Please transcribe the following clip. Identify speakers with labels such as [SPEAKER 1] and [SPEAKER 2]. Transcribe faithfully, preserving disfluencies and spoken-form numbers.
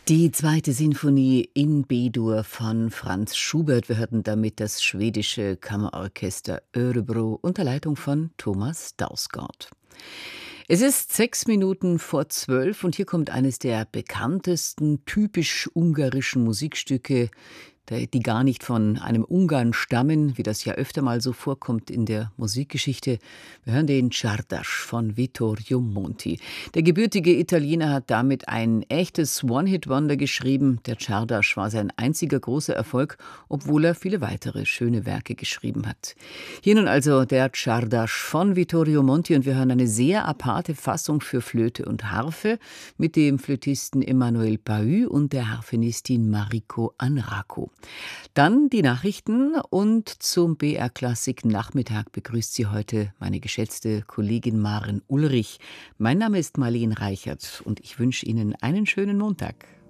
[SPEAKER 1] Die zweite Sinfonie in B-Dur von Franz Schubert. Wir hörten damit das schwedische Kammerorchester Örebro unter Leitung von Thomas Dausgaard. Es ist sechs Minuten vor zwölf und hier kommt eines der bekanntesten typisch ungarischen Musikstücke, die gar nicht von einem Ungarn stammen, wie das ja öfter mal so vorkommt in der Musikgeschichte. Wir hören den Csárdás von Vittorio Monti. Der gebürtige Italiener hat damit ein echtes One-Hit-Wonder geschrieben. Der Csárdás war sein einziger großer Erfolg, obwohl er viele weitere schöne Werke geschrieben hat. Hier nun also der Csárdás von Vittorio Monti und wir hören eine sehr aparte Fassung für Flöte und Harfe mit dem Flötisten Emmanuel Pahud und der Harfenistin Mariko Anraco. Dann die Nachrichten und zum B R Klassik Nachmittag begrüßt Sie heute meine geschätzte Kollegin Maren Ulrich. Mein Name ist Marlene Reichert und ich wünsche Ihnen einen schönen Montag.